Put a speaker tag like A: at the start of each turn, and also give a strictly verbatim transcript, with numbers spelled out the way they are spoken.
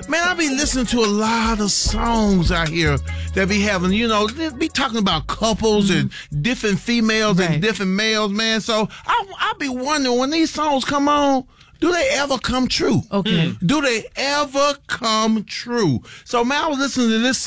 A: Man, I be listening to a lot of songs out here that be having, you know, they be talking about couples mm-hmm. and different females right. and different males, man. So I I be wondering when these songs come on, do they ever come true?
B: Okay.
A: Do they ever come true? So, man, I was listening to this song.